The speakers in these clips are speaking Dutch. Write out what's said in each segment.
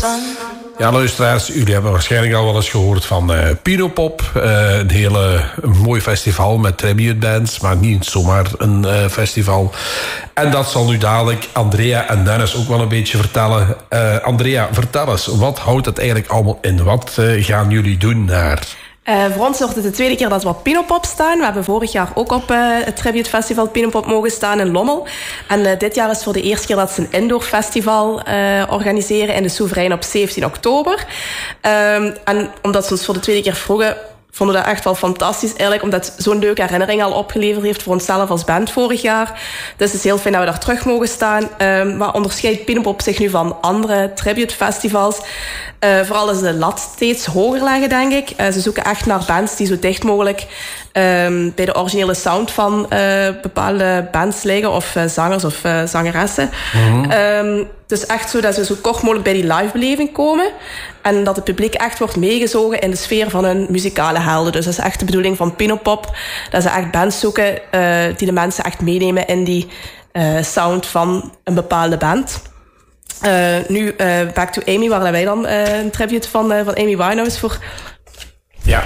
Ja, luisteraars, jullie hebben waarschijnlijk al wel eens gehoord van Pinopop. Een hele mooi festival met tribute bands, maar niet zomaar een festival. En dat zal nu dadelijk Andrea en Dennis ook wel een beetje vertellen. Andrea, vertel eens, wat houdt het eigenlijk allemaal in? Wat gaan jullie doen daar? Voor ons wordt het de tweede keer dat we op Pinopop staan. We hebben vorig jaar ook op het Tribute Festival Pinopop mogen staan in Lommel. En dit jaar is het voor de eerste keer dat ze een indoor festival organiseren in de Soeverein op 17 oktober. En omdat ze ons voor de tweede keer vroegen, vonden we dat echt wel fantastisch eigenlijk, omdat het zo'n leuke herinnering al opgeleverd heeft voor onszelf als band vorig jaar. Dus het is heel fijn dat we daar terug mogen staan. Maar onderscheidt Pinopop zich nu van andere tribute festivals? Vooral is de lat steeds hoger leggen, denk ik. Ze zoeken echt naar bands die zo dicht mogelijk bij de originele sound van bepaalde bands liggen, of zangers of zangeressen. Mm-hmm. Dus echt zo dat ze zo kort mogelijk bij die livebeleving komen. En dat het publiek echt wordt meegezogen in de sfeer van hun muzikale helden. Dus dat is echt de bedoeling van Pinopop. Dat ze echt bands zoeken die de mensen echt meenemen in die sound van een bepaalde band. Nu, Back to Amy, waar wij dan een tribute van Amy Winehouse voor... Ja.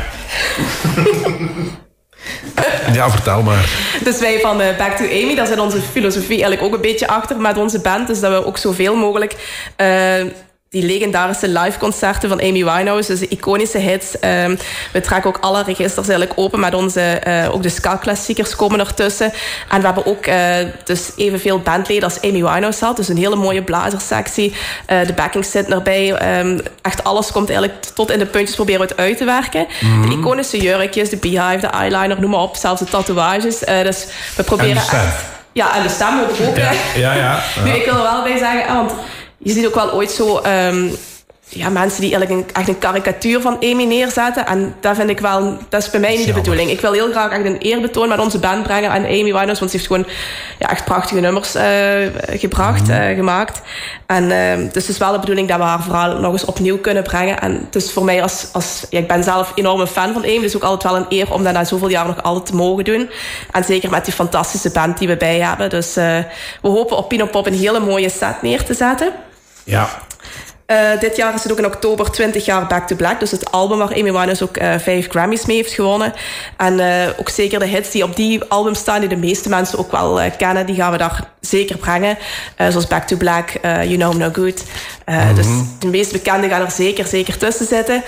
Ja, vertel maar. Dus wij van Back to Amy, daar zit onze filosofie eigenlijk ook een beetje achter met onze band. Dus dat we ook zoveel mogelijk die legendarische liveconcerten van Amy Winehouse, dus de iconische hits. We trekken ook alle registers eigenlijk open met onze... ook de ska-klassiekers komen ertussen. En we hebben ook dus evenveel bandleden als Amy Winehouse had. Dus een hele mooie blazerssectie. De backings zitten erbij. Echt alles komt eigenlijk tot in de puntjes proberen we het uit te werken. Mm-hmm. De iconische jurkjes, de beehive, de eyeliner, noem maar op. Zelfs de tatoeages. Dus we proberen echt... Ja, en de stem ook. Ja. Nu, ik wil er wel bij zeggen... want je ziet ook wel ooit zo mensen die eigenlijk echt een karikatuur van Amy neerzetten. En dat vind ik wel... Dat is bij mij niet de bedoeling. Ik wil heel graag echt een eerbetoon met onze band brengen aan Amy Winehouse. Want ze heeft gewoon echt prachtige nummers gemaakt. En dus het is wel de bedoeling dat we haar verhaal nog eens opnieuw kunnen brengen. En het is voor mij ik ben zelf enorme fan van Amy. Dus ook altijd wel een eer om dat na zoveel jaar nog altijd te mogen doen. En zeker met die fantastische band die we bij hebben. Dus we hopen op Pinopop een hele mooie set neer te zetten. Ja. Dit jaar is het ook in oktober 20 jaar Back to Black. Dus het album waar Amy Winehouse ook 5 Grammys mee heeft gewonnen. En ook zeker de hits die op die album staan, die de meeste mensen ook wel kennen, die gaan we daar zeker brengen. Zoals Back to Black, You Know I'm No Good. Dus de meest bekende gaan er zeker tussen zitten.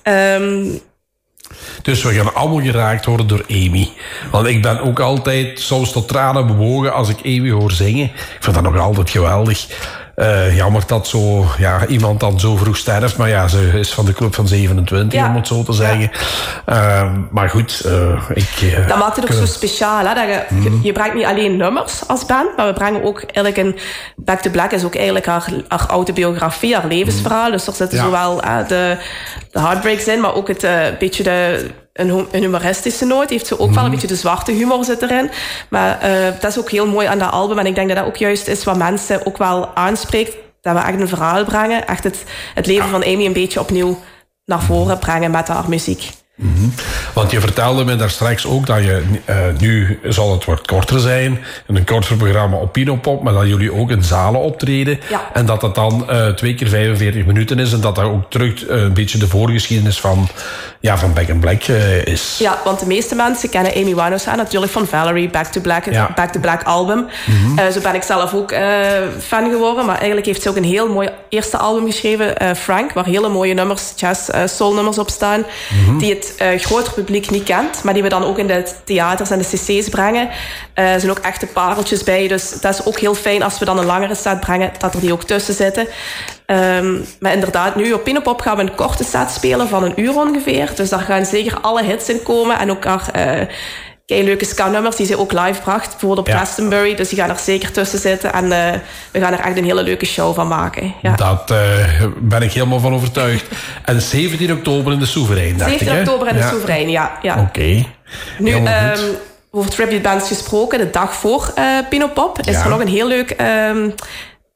Dus we gaan allemaal geraakt worden door Amy. Want ik ben ook altijd soms tot tranen bewogen als ik Amy hoor zingen. Ik vind dat nog altijd geweldig. Jammer dat iemand dan zo vroeg sterft. Maar ja, ze is van de club van 27, om het zo te zeggen. Maar goed, dat maakt het ook zo speciaal. Hè? Dat je brengt niet alleen nummers als band, maar we brengen ook eigenlijk een... Back to Black is ook eigenlijk haar autobiografie, haar levensverhaal. Dus er zitten zowel de heartbreaks in, maar ook het beetje een humoristische noot. Heeft ze ook wel een beetje de zwarte humor zit erin. Maar dat is ook heel mooi aan dat album. En ik denk dat dat ook juist is wat mensen ook wel aanspreekt. Dat we echt een verhaal brengen. Echt het leven van Amy een beetje opnieuw naar voren brengen met haar muziek. Mm-hmm. Want je vertelde me daar straks ook dat je nu zal het wat korter zijn, een korter programma op Pinopop, maar dat jullie ook in zalen optreden. Ja. En dat dan 2 keer 45 minuten is en dat ook terug een beetje de voorgeschiedenis van Back in Black is. Ja, want de meeste mensen kennen Amy Winehouse natuurlijk van Valerie, Back to Black, het Back to Black album. Mm-hmm. Zo ben ik zelf ook fan geworden, maar eigenlijk heeft ze ook een heel mooi eerste album geschreven, Frank, waar hele mooie nummers, jazz, soul nummers op staan, die het groter publiek niet kent, maar die we dan ook in de theaters en de cc's brengen. Er zijn ook echte pareltjes bij, dus dat is ook heel fijn als we dan een langere set brengen, dat er die ook tussen zitten. Maar inderdaad, nu op Pinopop gaan we een korte set spelen van 1 uur ongeveer, dus daar gaan zeker alle hits in komen en ook leuke ska-nummers die ze ook live bracht, bijvoorbeeld op Glastonbury, dus die gaan er zeker tussen zitten en we gaan er echt een hele leuke show van maken. Ja. Dat ben ik helemaal van overtuigd. En 17 oktober in de Soeverein, dacht 17 oktober in de Soeverein, ja. Oké. Nu, over tribute bands gesproken, de dag voor Pinopop is er nog een heel leuk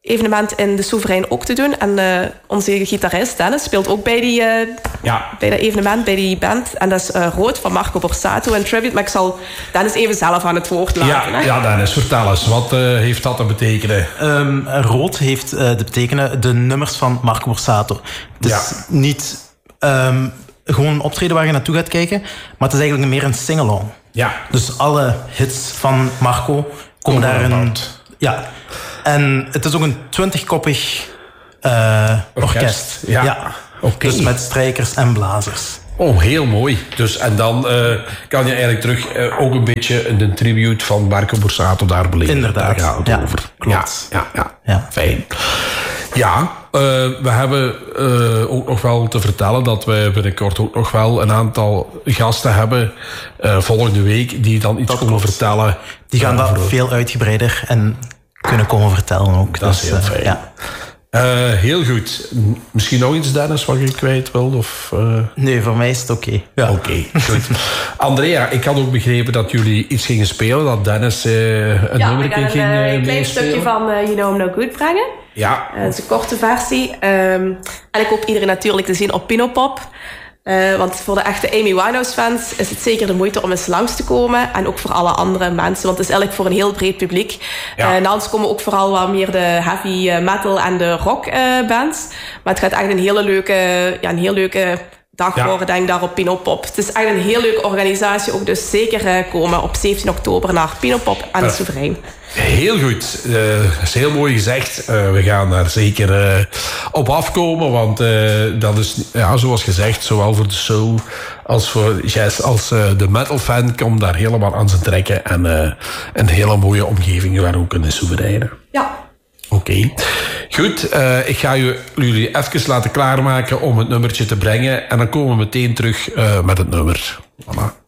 evenement in de Soeverein ook te doen. En onze gitarist Dennis speelt ook bij bij dat evenement, bij die band. En dat is Rood van Marco Borsato en Tribute. Maar ik zal Dennis even zelf aan het woord laten. Ja, Dennis, vertel eens. Wat heeft dat te betekenen? Rood heeft te betekenen de nummers van Marco Borsato. Het is niet gewoon een optreden waar je naartoe gaat kijken, maar het is eigenlijk meer een sing-along. Ja. Dus alle hits van Marco komen daarin. Ja. En het is ook een 20-koppig orkest. Ja. Okay. Dus met strijkers en blazers. Oh, heel mooi. Dus, en dan kan je eigenlijk terug ook een beetje een tribute van Marco Borsato daar beleven. Inderdaad. Daar gaat het over. Klopt. Ja. Fijn. Ja, we hebben ook nog wel te vertellen dat we binnenkort ook nog wel een aantal gasten hebben volgende week die dan iets komen vertellen. Die gaan dat veel uitgebreider en kunnen komen vertellen ook. Dat is heel fijn. Ja. Heel goed. Misschien nog iets, Dennis, wat je kwijt wilt? Of, Nee, voor mij is het oké. Ja. Oké, goed. Andrea, ik had ook begrepen dat jullie iets gingen spelen. Dat Dennis een nummer ging meespelen. Een klein stukje van You Know I'm No Good brengen. Ja. Dat is een korte versie. En ik hoop iedereen natuurlijk te zien op Pinopop. Want voor de echte Amy Winehouse fans is het zeker de moeite om eens langs te komen. En ook voor alle andere mensen, want het is eigenlijk voor een heel breed publiek. Na ons komen ook vooral wat meer de heavy metal en de rock bands. Maar het gaat echt een heel leuke dag worden, denk ik, daar op Pinopop. Het is echt een heel leuke organisatie, ook dus zeker komen op 17 oktober naar Pinopop en de Soeverein. Heel goed. Dat is heel mooi gezegd. We gaan daar zeker op afkomen. Want dat is, zoals gezegd, zowel voor de soul als voor jazz als de metal fan komt daar helemaal aan zijn trekken. En een hele mooie omgeving waar ook in de Soeverein. Ja. Oké. Goed, ik ga jullie even laten klaarmaken om het nummertje te brengen. En dan komen we meteen terug met het nummer. Voilà.